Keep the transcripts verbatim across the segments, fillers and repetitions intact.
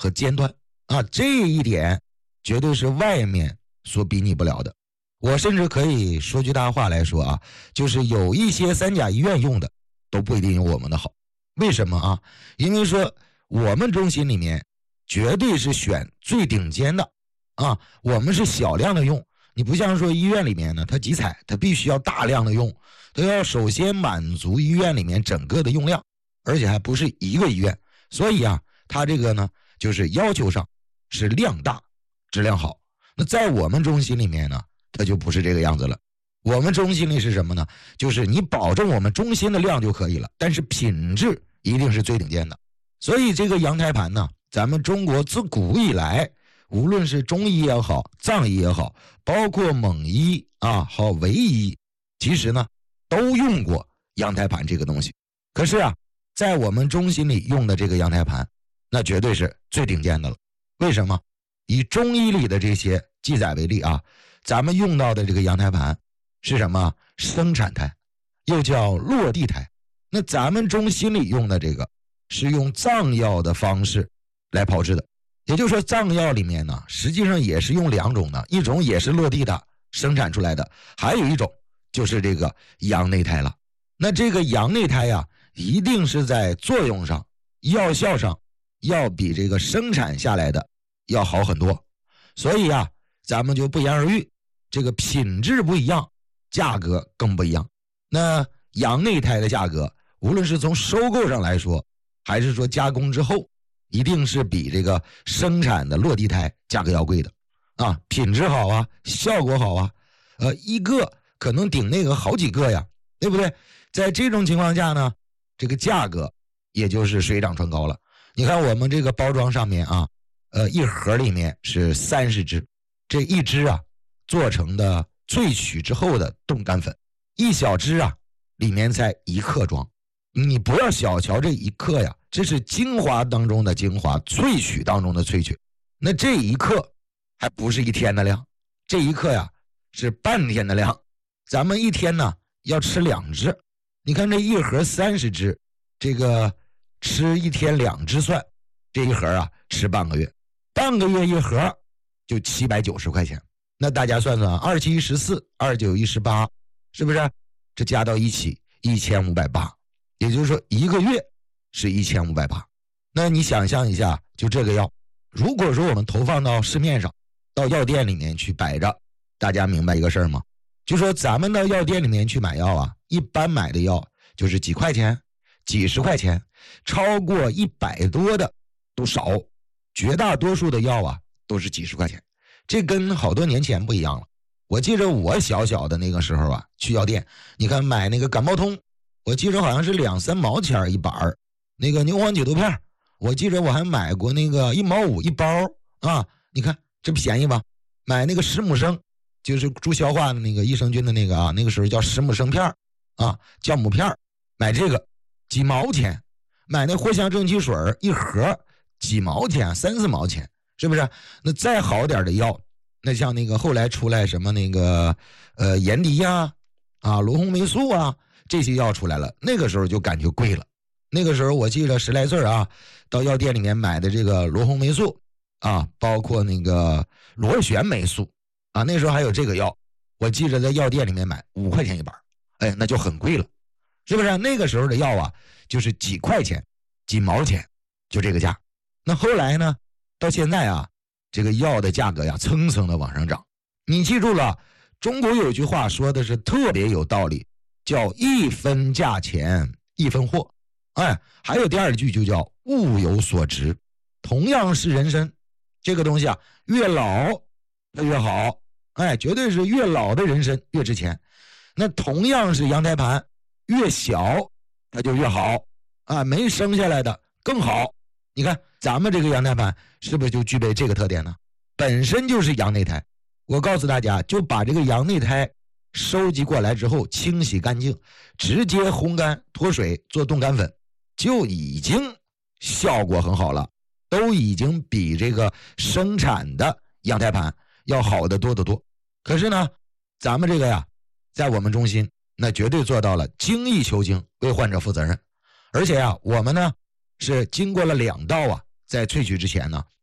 和尖端啊，这一点绝对是外面所比拟不了的。我甚至可以说句大话来说啊，就是有一些三甲医院用的都不一定有我们的好。为什么啊？因为说我们中心里面绝对是选最顶尖的啊，我们是小量的用。你不像说医院里面呢，它集采，它必须要大量的用，它要首先满足医院里面整个的用量，而且还不是一个医院，所以啊，它这个呢就是要求上是量大质量好。那在我们中心里面呢，它就不是这个样子了。我们中心里是什么呢？就是你保证我们中心的量就可以了，但是品质一定是最顶尖的。所以这个羊胎盘呢，咱们中国自古以来，无论是中医也好，藏医也好，包括蒙医啊，好维医，其实呢都用过羊胎盘这个东西。可是啊，在我们中心里用的这个羊胎盘，那绝对是最顶尖的了。为什么？以中医里的这些记载为例啊，咱们用到的这个羊胎盘是什么？生产胎，又叫落地胎。那咱们中心里用的这个是用藏药的方式来炮制的，也就是说藏药里面呢，实际上也是用两种的，一种也是落地的生产出来的，还有一种就是这个羊内胎了。那这个羊内胎呀、啊，一定是在作用上、药效上要比这个生产下来的要好很多。所以啊，咱们就不言而喻，这个品质不一样，价格更不一样。那羊内胎的价格，无论是从收购上来说，还是说加工之后，一定是比这个生产的落地胎价格要贵的啊，品质好啊，效果好啊，呃，一个可能顶那个好几个呀，对不对？在这种情况下呢，这个价格也就是水涨船高了。你看我们这个包装上面啊，呃，一盒里面是三十支，这一支啊做成的萃取之后的冻干粉，一小支啊里面才一克装。你不要小瞧这一克呀，这是精华当中的精华，萃取当中的萃取。那这一克还不是一天的量，这一克呀是半天的量。咱们一天呢要吃两支，你看这一盒三十支，这个吃一天两支算，这一盒啊吃半个月，半个月一盒就七百九十块钱。那大家算算啊，二七一十四，二九一十八，是不是？这加到一起一千五百八，也就是说一个月是一千五百八。那你想象一下，就这个药，如果说我们投放到市面上，到药店里面去摆着，大家明白一个事儿吗？就说咱们到药店里面去买药啊，一般买的药就是几块钱、几十块钱，超过一百多的都少，绝大多数的药啊都是几十块钱。这跟好多年前不一样了。我记着我小小的那个时候啊，去药店，你看买那个感冒通，我记着好像是两三毛钱一板儿，那个牛黄解毒片，我记着我还买过那个一毛五一包啊，你看这便宜吧？买那个十母生，就是助消化的那个益生菌的那个啊，那个时候叫十母生片啊，酵母片，买这个几毛钱，买那藿香正气水一盒几毛钱，三四毛钱，是不是？那再好点的药，那像那个后来出来什么那个呃盐迪呀、啊，啊罗红霉素啊，这些药出来了，那个时候就感觉贵了。那个时候我记得十来岁啊，到药店里面买的这个罗红霉素啊，包括那个螺旋霉素啊，那时候还有这个药，我记着在药店里面买五块钱一板，哎，那就很贵了，是不是？那个时候的药啊，就是几块钱、几毛钱，就这个价。那后来呢，到现在啊，这个药的价格呀，蹭蹭的往上涨。你记住了，中国有句话说的是特别有道理，叫一分价钱一分货。哎，还有第二句就叫物有所值。同样是人参，这个东西啊，越老它越好，哎，绝对是越老的人参越值钱。那同样是羊胎盘，越小它就越好啊，没生下来的更好。你看咱们这个羊胎盘是不是就具备这个特点呢？本身就是羊内胎，我告诉大家，就把这个羊内胎收集过来之后清洗干净，直接烘干脱水做冻干粉，就已经效果很好了，都已经比这个生产的羊胎盘要好得多得多。可是呢，咱们这个呀，在我们中心那绝对做到了精益求精，为患者负责任。而且呀，我们呢是经过了两道啊，在萃取之前呢，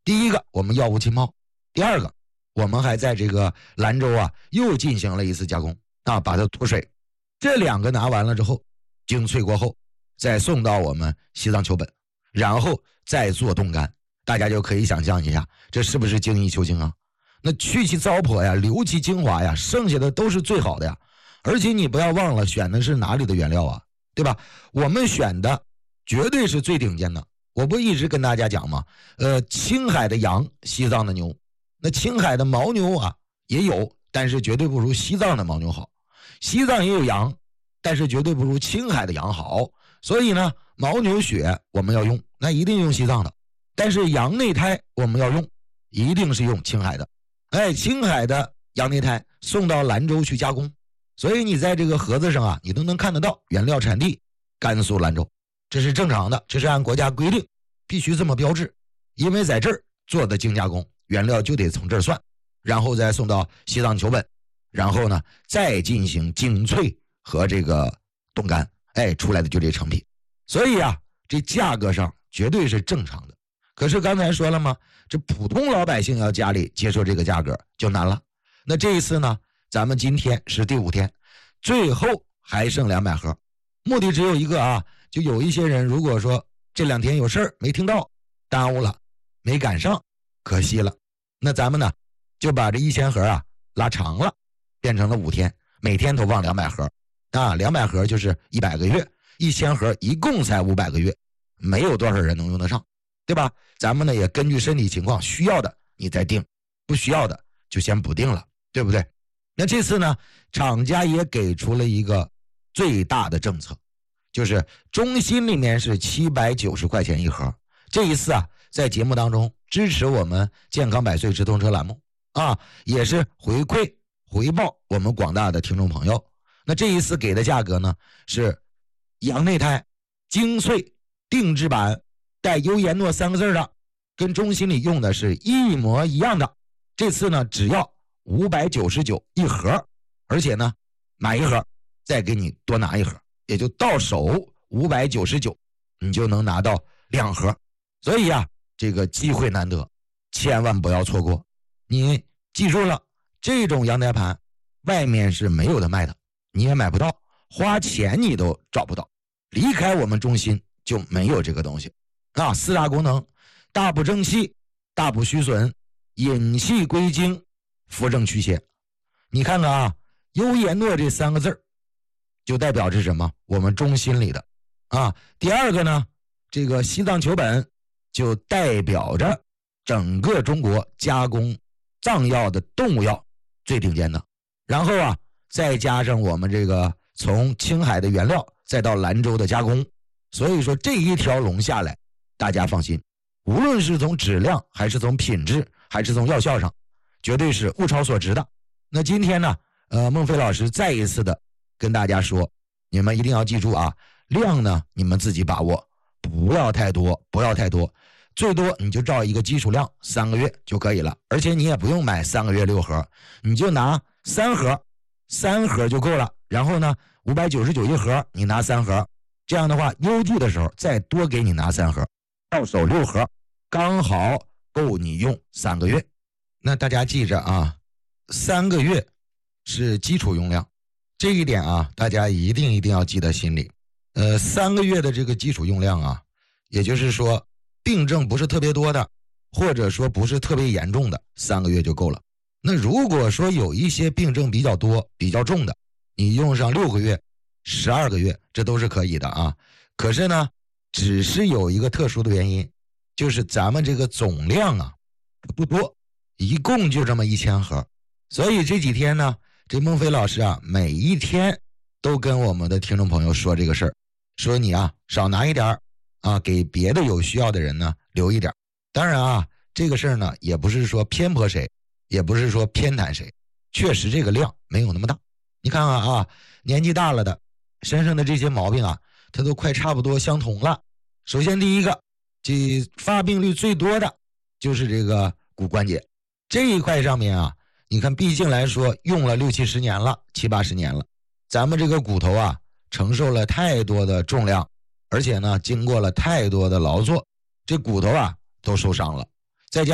第一个，我们药物浸泡；第二个，我们还在这个兰州啊又进行了一次加工啊，把它脱水。这两个拿完了之后，精粹过后，再送到我们西藏球本，然后再做冻干。大家就可以想象一下，这是不是精益求精啊？那去其糟粕呀，留其精华呀，剩下的都是最好的呀。而且你不要忘了，选的是哪里的原料啊，对吧？我们选的绝对是最顶尖的。我不一直跟大家讲吗？呃，青海的羊，西藏的牛。那青海的牦牛啊也有，但是绝对不如西藏的牦牛好。西藏也有羊，但是绝对不如青海的羊好。所以呢，牦牛血我们要用，那一定用西藏的。但是羊内胎我们要用，一定是用青海的。哎，青海的羊内胎送到兰州去加工，所以你在这个盒子上啊，你都能看得到原料产地甘肃兰州，这是正常的，这是按国家规定必须这么标志，因为在这儿做的精加工，原料就得从这儿算，然后再送到西藏球本，然后呢再进行精粹和这个冻干，哎，出来的就这成品。所以啊，这价格上绝对是正常的。可是刚才说了吗？这普通老百姓要家里接受这个价格就难了。那这一次呢，咱们今天是第五天，最后还剩两百盒，目的只有一个啊，就有一些人如果说这两天有事儿没听到，耽误了，没赶上，可惜了。那咱们呢就把这一千盒啊拉长了，变成了五天，每天投放两百盒啊，两百盒就是一百个月，一千盒一共才五百个月，没有多少人能用得上，对吧？咱们呢也根据身体情况，需要的你再定，不需要的就先不定了，对不对？那这次呢，厂家也给出了一个最大的政策，就是中心里面是七百九十块钱一盒。这一次啊，在节目当中支持我们健康百岁直通车栏目啊，也是回馈回报我们广大的听众朋友。那这一次给的价格呢是羊内胎精粹定制版带优颜诺三个字的，跟中心里用的是一模一样的。这次呢只要五百九十九一盒，而且呢买一盒再给你多拿一盒，也就到手五百九十九，你就能拿到两盒。所以啊，这个机会难得，千万不要错过。你记住了，这种羊胎盘外面是没有的卖的，你也买不到，花钱你都找不到。离开我们中心就没有这个东西啊！四大功能：大补正气，大补虚损，引气归经，扶正祛邪。你看看啊，优颜诺这三个字就代表着什么？我们中心里的啊。第二个呢，这个西藏球本就代表着整个中国加工藏药的动物药最顶尖的。然后啊，再加上我们这个从青海的原料再到兰州的加工，所以说这一条龙下来，大家放心，无论是从质量还是从品质还是从药效上，绝对是物超所值的。那今天呢，呃，孟非老师再一次的跟大家说，你们一定要记住啊，量呢你们自己把握，不要太多，不要太多，最多你就照一个基础量，三个月就可以了。而且你也不用买三个月六盒，你就拿三盒，三盒就够了。然后呢，五百九十九一盒，你拿三盒，这样的话邮寄的时候再多给你拿三盒，到手六盒，刚好够你用三个月。那大家记着啊，三个月是基础用量，这一点啊，大家一定一定要记在心里。呃，三个月的这个基础用量啊，也就是说病症不是特别多的，或者说不是特别严重的，三个月就够了。那如果说有一些病症比较多比较重的，你用上六个月十二个月，这都是可以的啊。可是呢，只是有一个特殊的原因，就是咱们这个总量啊不多，一共就这么一千盒。所以这几天呢，这孟非老师啊，每一天都跟我们的听众朋友说这个事儿，说你啊少拿一点啊，给别的有需要的人呢留一点。当然啊，这个事儿呢也不是说偏颇谁，也不是说偏袒谁，确实这个量没有那么大。你看看啊，年纪大了的身上的这些毛病啊，它都快差不多相同了。首先第一个，这发病率最多的就是这个骨关节这一块上面啊，你看毕竟来说用了六七十年了，七八十年了，咱们这个骨头啊承受了太多的重量，而且呢经过了太多的劳作，这骨头啊都受伤了。